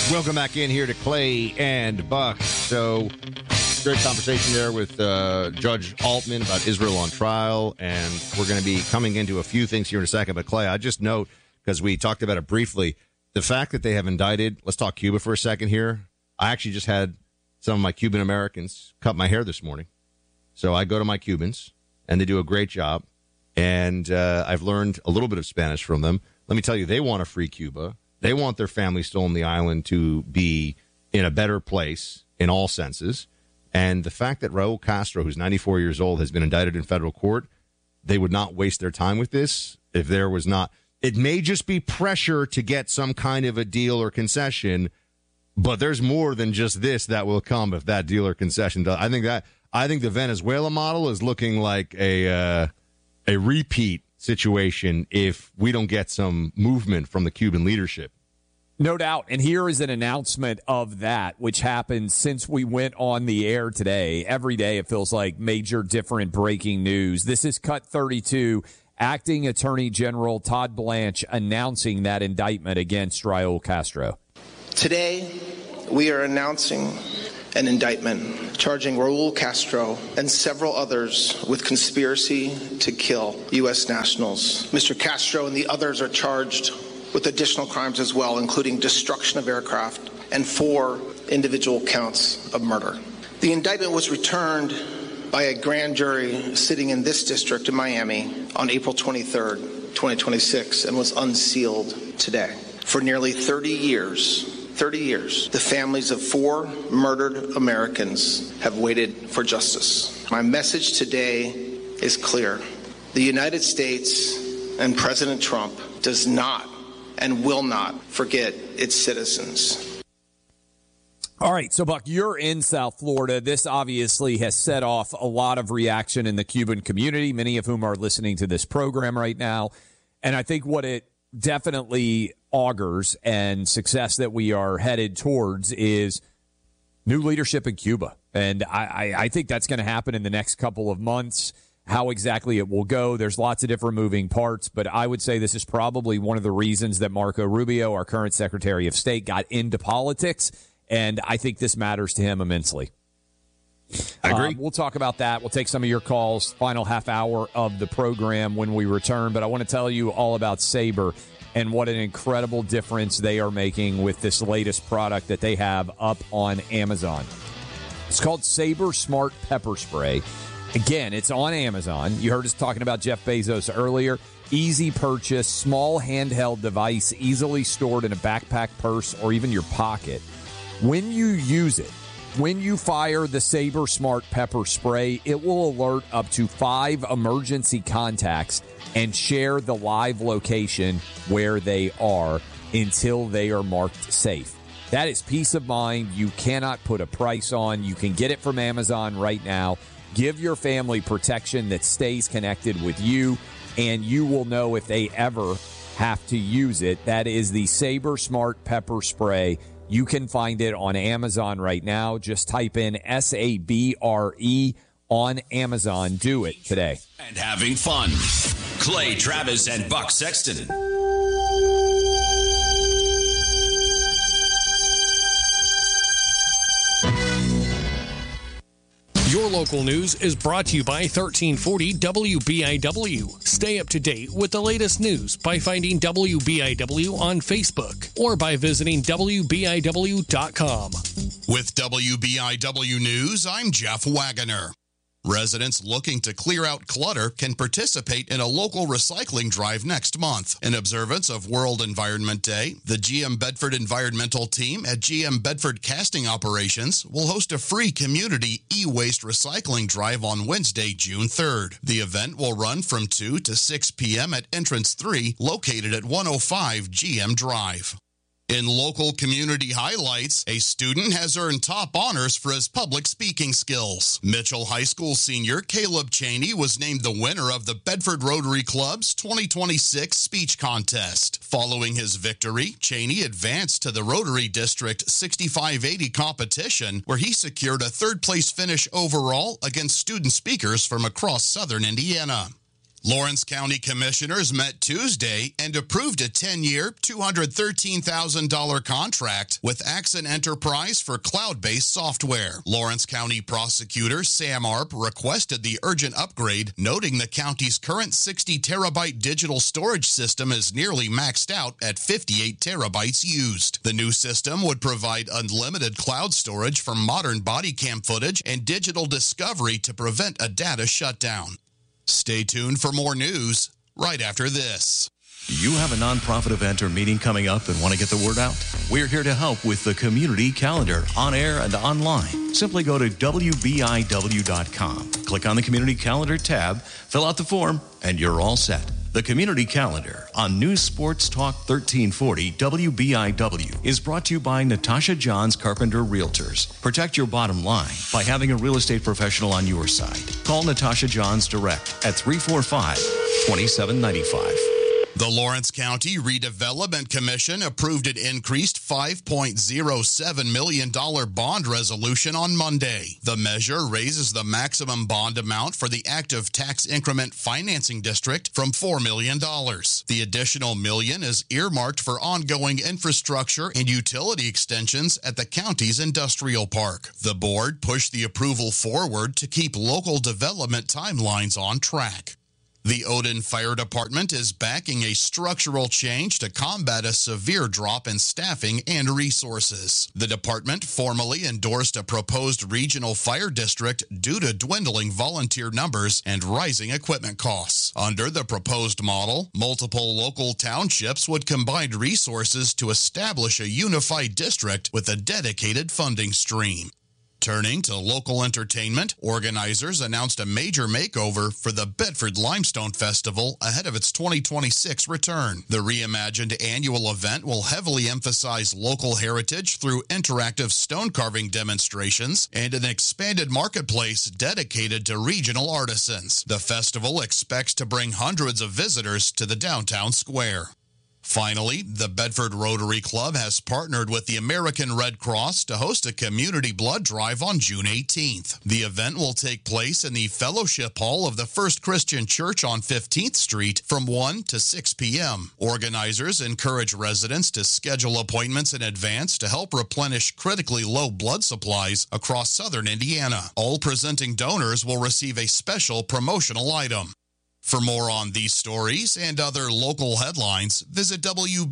Welcome back in here to Clay and Buck. So, great conversation there with Judge Altman about Israel on trial, and we're going to be coming into a few things here in a second. But, Clay, I just note, because we talked about it briefly, the fact that they have indicted, let's talk Cuba for a second here. I actually just had some of my Cuban Americans cut my hair this morning. So I go to my Cubans, and they do a great job, and I've learned a little bit of Spanish from them. Let me tell you, they want a free Cuba. They want their family still on the island to be in a better place in all senses. And the fact that Raul Castro, who's 94 years old, has been indicted in federal court, they would not waste their time with this if there was not. It may just be pressure to get some kind of a deal or concession, but there's more than just this that will come if that deal or concession does. I think the Venezuela model is looking like a repeat situation if we don't get some movement from the Cuban leadership. No doubt. And here is an announcement of that, which happened since we went on the air today. Every day it feels like major different breaking news. This is Cut 32. Acting Attorney General Todd Blanche announcing that indictment against Raul Castro. Today, we are announcing an indictment charging Raul Castro and several others with conspiracy to kill U.S. nationals. Mr. Castro and the others are charged with additional crimes as well, including destruction of aircraft and 4 individual counts of murder. The indictment was returned by a grand jury sitting in this district in Miami on April 23rd, 2026, and was unsealed today. For nearly 30 years, the families of 4 murdered Americans have waited for justice. My message today is clear. The United States and President Trump does not and will not forget its citizens. All right, so Buck, you're in South Florida. This obviously has set off a lot of reaction in the Cuban community, many of whom are listening to this program right now. And I think what it definitely augurs and success that we are headed towards is new leadership in Cuba. And I think that's going to happen in the next couple of months. How exactly it will go, there's lots of different moving parts, but I would say this is probably one of the reasons that Marco Rubio, our current Secretary of State, got into politics. And I think this matters to him immensely. I agree. We'll talk about that. We'll take some of your calls, final half hour of the program when we return. But I want to tell you all about Sabre and what an incredible difference they are making with this latest product that they have up on Amazon. It's called Sabre Smart Pepper Spray. Again, it's on Amazon. You heard us talking about Jeff Bezos earlier. Easy purchase, small handheld device, easily stored in a backpack, purse, or even your pocket. When you use it, when you fire the Sabre Smart Pepper Spray, it will alert up to 5 emergency contacts and share the live location where they are until they are marked safe. That is peace of mind you cannot put a price on. You can get it from Amazon right now. Give your family protection that stays connected with you, and you will know if they ever have to use it. That is the Sabre Smart Pepper Spray. You can find it on Amazon right now. Just type in SABRE on Amazon. Do it today. And having fun. Clay Travis and Buck Sexton. Your local news is brought to you by 1340 WBIW. Stay up to date with the latest news by finding WBIW on Facebook or by visiting WBIW.com. With WBIW News, I'm Jeff Wagoner. Residents looking to clear out clutter can participate in a local recycling drive next month. In observance of World Environment Day, the GM Bedford environmental team at GM Bedford Casting Operations will host a free community e-waste recycling drive on Wednesday, June 3rd. The event will run from 2 to 6 p.m. at Entrance 3, located at 105 GM Drive. In local community highlights, a student has earned top honors for his public speaking skills. Mitchell High School senior Caleb Cheney was named the winner of the Bedford Rotary Club's 2026 speech contest. Following his victory, Cheney advanced to the Rotary District 6580 competition, where he secured a third-place finish overall against student speakers from across southern Indiana. Lawrence County Commissioners met Tuesday and approved a 10-year, $213,000 contract with Axon Enterprise for cloud-based software. Lawrence County Prosecutor Sam Arp requested the urgent upgrade, noting the county's current 60-terabyte digital storage system is nearly maxed out at 58 terabytes used. The new system would provide unlimited cloud storage for modern body cam footage and digital discovery to prevent a data shutdown. Stay tuned for more news right after this. You have a nonprofit event or meeting coming up and want to get the word out? We're here to help with the community calendar, on air and online. Simply go to WBIW.com, click on the community calendar tab, fill out the form, and you're all set. The Community Calendar on News Sports Talk 1340 WBIW is brought to you by Natasha Johns Carpenter Realtors. Protect your bottom line by having a real estate professional on your side. Call Natasha Johns direct at 345-2795. The Lawrence County Redevelopment Commission approved an increased $5.07 million bond resolution on Monday. The measure raises the maximum bond amount for the active tax increment financing district from $4 million. The additional million is earmarked for ongoing infrastructure and utility extensions at the county's industrial park. The board pushed the approval forward to keep local development timelines on track. The Odin Fire Department is backing a structural change to combat a severe drop in staffing and resources. The department formally endorsed a proposed regional fire district due to dwindling volunteer numbers and rising equipment costs. Under the proposed model, multiple local townships would combine resources to establish a unified district with a dedicated funding stream. Turning to local entertainment, organizers announced a major makeover for the Bedford Limestone Festival ahead of its 2026 return. The reimagined annual event will heavily emphasize local heritage through interactive stone carving demonstrations and an expanded marketplace dedicated to regional artisans. The festival expects to bring hundreds of visitors to the downtown square. Finally, the Bedford Rotary Club has partnered with the American Red Cross to host a community blood drive on June 18th. The event will take place in the Fellowship Hall of the First Christian Church on 15th Street from 1 to 6 p.m. Organizers encourage residents to schedule appointments in advance to help replenish critically low blood supplies across southern Indiana. All presenting donors will receive a special promotional item. For more on these stories and other local headlines, visit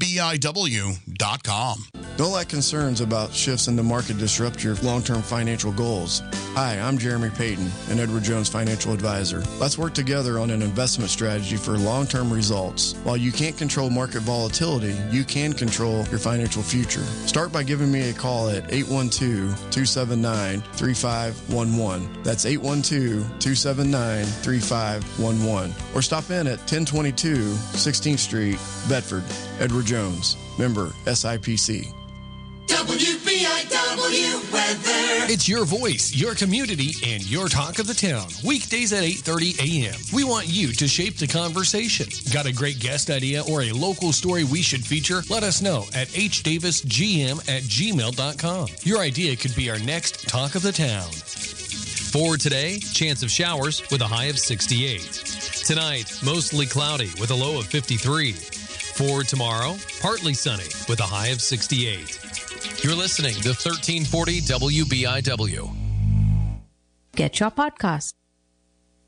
WBIW.com. Don't let concerns about shifts in the market disrupt your long-term financial goals. Hi, I'm Jeremy Payton, an Edward Jones financial advisor. Let's work together on an investment strategy for long-term results. While you can't control market volatility, you can control your financial future. Start by giving me a call at 812-279-3511. That's 812-279-3511. Or stop in at 1022 16th Street, Bedford. Edward Jones, member SIPC. WBIW weather. It's your voice, your community, and your talk of the town. Weekdays at 8:30 a.m. We want you to shape the conversation. Got a great guest idea or a local story we should feature? Let us know at hdavisgm@gmail.com. Your idea could be our next talk of the town. For today, chance of showers with a high of 68. Tonight, mostly cloudy with a low of 53. For tomorrow, partly sunny with a high of 68. You're listening to 1340 WBIW. Get your podcast